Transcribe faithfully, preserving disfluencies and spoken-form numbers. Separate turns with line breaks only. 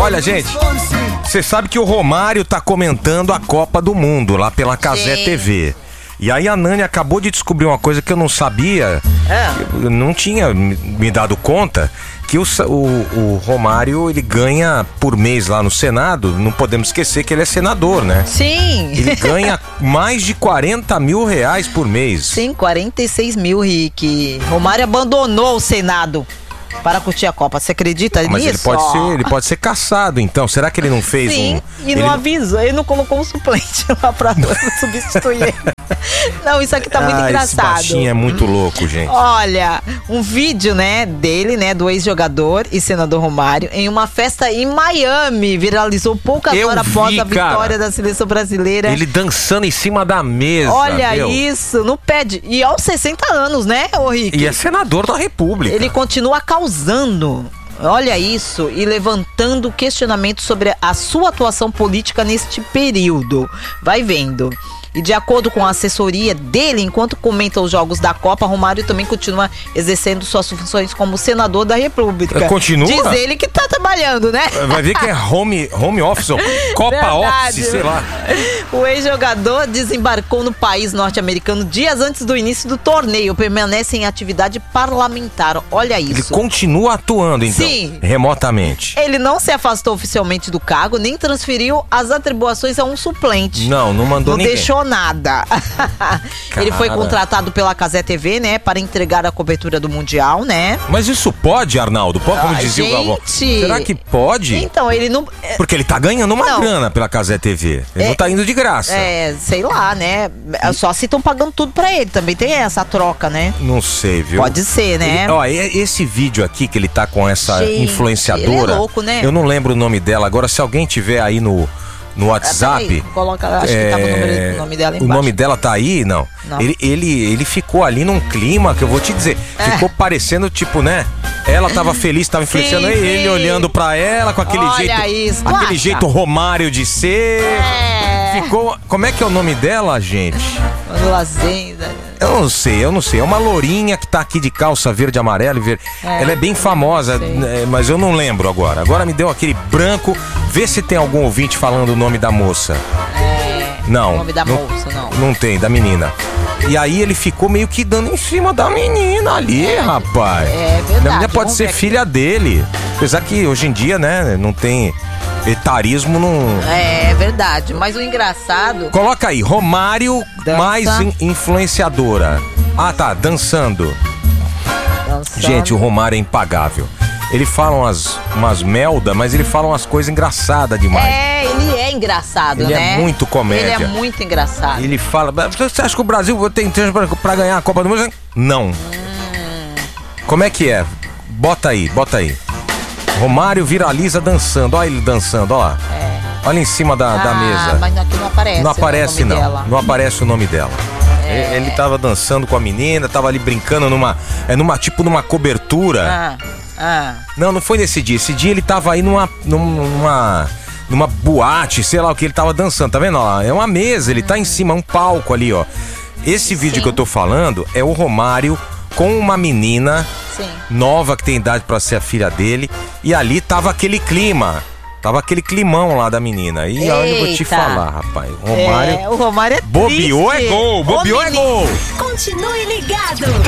Olha, gente, você sabe que o Romário tá comentando a Copa do Mundo lá pela Cazé T V. E aí a Nani acabou de descobrir uma coisa que eu não sabia, é. eu não tinha me dado conta, que o, o, o Romário, ele ganha por mês lá no Senado, não podemos esquecer que ele é senador, né?
Sim.
Ele ganha mais de quarenta mil reais por mês.
Sim, quarenta e seis mil, Rick. Romário abandonou o Senado para curtir a Copa, você acredita
Mas
nisso?
Mas ele pode ser, ele pode ser caçado, então. Será que ele não fez
Sim,
um...
e
ele
não avisou, ele não colocou um suplente lá pra substituir ele. Não, isso aqui tá muito
ah,
engraçado.
Esse baixinho é muito louco, gente.
Olha, um vídeo, né, dele, né, do ex-jogador e senador Romário, em uma festa em Miami, viralizou poucas
Eu
horas
vi,
após a vitória
cara,
da seleção brasileira.
Ele dançando em cima da mesa.
Olha
meu.
isso, no pé de... E aos sessenta anos, né, ô Rick?
E é senador da República.
Ele continua causando... Olha isso, e levantando questionamento sobre a sua atuação política neste período. Vai vendo. E de acordo com a assessoria dele, enquanto comenta os jogos da Copa, Romário também continua exercendo suas funções como senador da República.
Continua?
Diz ele que tá trabalhando, né?
Vai ver que é home, home office, Copa
Verdade.
Office, sei lá.
O ex-jogador desembarcou no país norte-americano dias antes do início do torneio. Permanece em atividade parlamentar. Olha isso.
Ele continua atuando, então,
Sim.
remotamente.
Ele não se afastou oficialmente do cargo, nem transferiu as atribuições a um suplente.
Não, não mandou
não
ninguém.
Não deixou nada. Ele foi contratado pela Cazé T V, né, para entregar a cobertura do Mundial, né?
Mas isso pode, Arnaldo? Pode, como
Ai,
dizia
gente.
o Galvão? Será que pode?
Então, ele não...
Porque ele tá ganhando uma
Não.
grana pela Cazé T V. Ele
É,
não tá indo de graça.
É, sei lá, né? Só se estão pagando tudo pra ele. Também tem essa troca, né?
Não sei, viu?
Pode ser, né?
Ele, ó, esse vídeo aqui que ele tá com essa
Gente,
influenciadora.
ele é louco, né?
Eu não lembro o nome dela. Agora, se alguém tiver aí no, no WhatsApp.
Ah, peraí, coloca, acho
é,
que tava o nome, o nome dela embaixo.
O nome dela tá aí? Não.
Não.
Ele, ele, ele ficou ali num clima que eu vou te dizer.
É.
Ficou parecendo, tipo, né? Ela tava feliz, tava influenciando
Sim,
ele
sim.
olhando pra ela com aquele
Olha
jeito.
isso, tu
aquele
acha?
jeito Romário de ser.
É.
Ficou. Como é que é o nome dela, gente?
Lazenda.
Eu não sei, eu não sei. É uma lourinha que tá aqui de calça verde, amarelo e verde.
É,
ela é bem famosa, né, mas eu não lembro agora. Agora me deu aquele branco. Vê se tem algum ouvinte falando o nome da moça.
É.
Não.
O nome da
não,
moça, não.
Não tem, da menina. E aí ele ficou meio que dando em cima da menina ali,
É,
rapaz.
é verdade.
A menina pode
Vamos
ser
ver aqui.
filha dele. Apesar que hoje em dia, né, não tem etarismo, não...
É verdade, mas o engraçado...
Coloca aí, Romário
Dança.
mais in- influenciadora. Ah, tá, dançando.
Dançando.
Gente, o Romário é impagável. Ele fala umas, umas melda, mas ele fala umas coisas engraçadas demais.
É, ele é engraçado,
Ele é
né?
muito comédia.
Ele é muito engraçado.
Ele fala, você acha que o Brasil tem tempo pra, pra ganhar a Copa do Mundo? Não.
Hum.
Como é que é? Bota aí, bota aí. Romário viraliza dançando. Olha ele dançando, olha lá.
É.
Olha em cima da, da
Ah,
mesa.
mas aqui não aparece.
Não
o
aparece,
nome
não.
dela.
Não aparece o nome dela.
É.
Ele tava dançando com a menina, tava ali brincando numa. É numa, tipo, numa cobertura.
Ah, ah.
Não, não foi nesse dia. Esse dia ele tava aí numa. numa. numa boate, sei lá o que ele tava dançando, tá vendo? Ó, é uma mesa, ele tá em cima, um palco ali, ó. Esse vídeo
Sim.
que eu tô falando é o Romário com uma menina
Sim.
nova que tem idade pra ser a filha dele. E ali tava aquele clima. Tava aquele climão lá da menina. E olha, eu vou te
Eita.
falar, rapaz. O Romário.
É, o Romário é
Bobeou é
triste.
gol,
Ô,
bobeou é
menino.
gol.
Continue ligado.